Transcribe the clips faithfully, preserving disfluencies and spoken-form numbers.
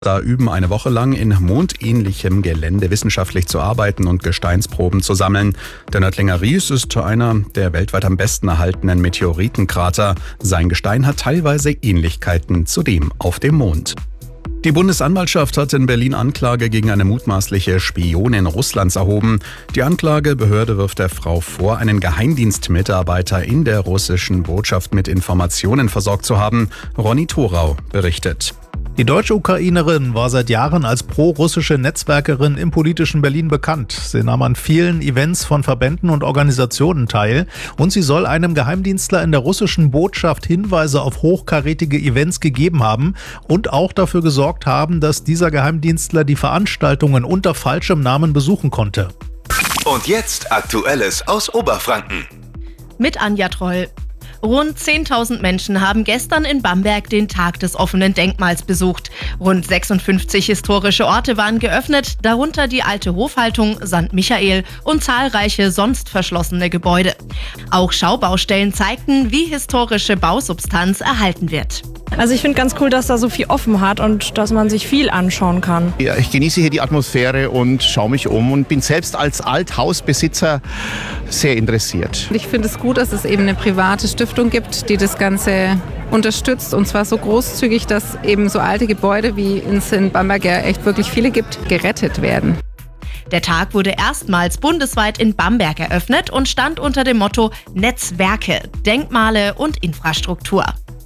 Da üben eine Woche lang in mondähnlichem Gelände wissenschaftlich zu arbeiten und Gesteinsproben zu sammeln. Der Nördlinger Ries ist einer der weltweit am besten erhaltenen Meteoritenkrater. Sein Gestein hat teilweise Ähnlichkeiten zu dem auf dem Mond. Die Bundesanwaltschaft hat in Berlin Anklage gegen eine mutmaßliche Spionin Russlands erhoben. Die Anklagebehörde wirft der Frau vor, einen Geheimdienstmitarbeiter in der russischen Botschaft mit Informationen versorgt zu haben. Ronny Thorau berichtet. Die deutsche Ukrainerin war seit Jahren als pro-russische Netzwerkerin im politischen Berlin bekannt. Sie nahm an vielen Events von Verbänden und Organisationen teil und sie soll einem Geheimdienstler in der russischen Botschaft Hinweise auf hochkarätige Events gegeben haben und auch dafür gesorgt haben, dass dieser Geheimdienstler die Veranstaltungen unter falschem Namen besuchen konnte. Und jetzt Aktuelles aus Oberfranken. Mit Anja Troll. Rund zehntausend Menschen haben gestern in Bamberg den Tag des offenen Denkmals besucht. Rund sechsundfünfzig historische Orte waren geöffnet, darunter die alte Hofhaltung Sankt Michael und zahlreiche sonst verschlossene Gebäude. Auch Schaubaustellen zeigten, wie historische Bausubstanz erhalten wird. Also ich finde ganz cool, dass da so viel offen hat und dass man sich viel anschauen kann. Ja, ich genieße hier die Atmosphäre und schaue mich um und bin selbst als Althausbesitzer sehr interessiert. Ich finde es gut, dass es eben eine private Stiftung gibt, die das Ganze unterstützt und zwar so großzügig, dass eben so alte Gebäude, wie es in Bamberg ja echt wirklich viele gibt, gerettet werden. Der Tag wurde erstmals bundesweit in Bamberg eröffnet und stand unter dem Motto Netzwerke, Denkmale und Infrastruktur.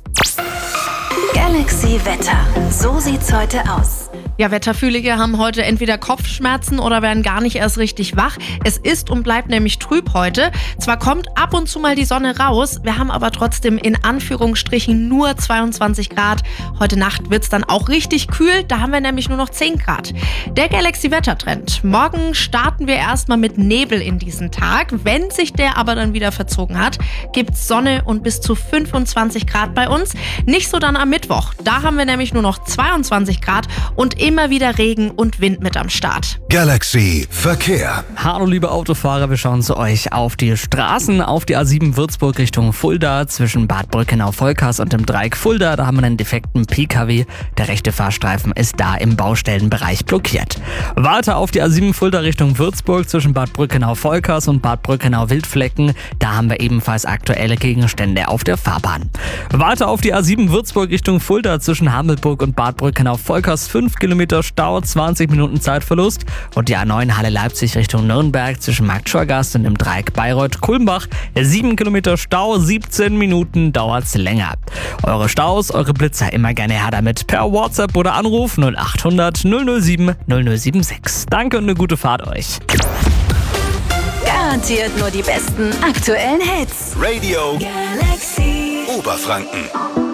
Galaxy Wetter. So sieht's heute aus. Ja, Wetterfühlige haben heute entweder Kopfschmerzen oder werden gar nicht erst richtig wach. Es ist und bleibt nämlich trüb heute. Zwar kommt ab und zu mal die Sonne raus, wir haben aber trotzdem in Anführungsstrichen nur zweiundzwanzig Grad. Heute Nacht wird's dann auch richtig kühl, da haben wir nämlich nur noch zehn Grad. Der Galaxy-Wettertrend. Morgen starten wir erstmal mit Nebel in diesen Tag. Wenn sich der aber dann wieder verzogen hat, gibt's Sonne und bis zu fünfundzwanzig Grad bei uns. Nicht so dann am Mittwoch. Da haben wir nämlich nur noch zweiundzwanzig Grad und immer wieder Regen und Wind mit am Start. Galaxy Verkehr. Hallo liebe Autofahrer, wir schauen zu euch auf die Straßen, auf die A sieben Würzburg Richtung Fulda zwischen Bad Brückenau-Volkers und dem Dreieck Fulda. Da haben wir einen defekten P K W. Der rechte Fahrstreifen ist da im Baustellenbereich blockiert. Weiter auf die A sieben Fulda Richtung Würzburg zwischen Bad Brückenau-Volkers und Bad Brückenau-Wildflecken. Da haben wir ebenfalls aktuelle Gegenstände auf der Fahrbahn. Weiter auf die A sieben Würzburg Richtung Fulda zwischen Hamelburg und Bad Brückenau-Volkers fünf Kilometer Stau, zwanzig Minuten Zeitverlust. Und die A neun Halle Leipzig Richtung Nürnberg zwischen Marktschorgast und dem Dreieck Bayreuth-Kulmbach. sieben Kilometer Stau, siebzehn Minuten dauert's länger. Eure Staus, eure Blitzer immer gerne her damit per WhatsApp oder Anruf null acht hundert null null sieben null null sieben sechs. Danke und eine gute Fahrt euch. Garantiert nur die besten aktuellen Hits. Radio Galaxy Oberfranken.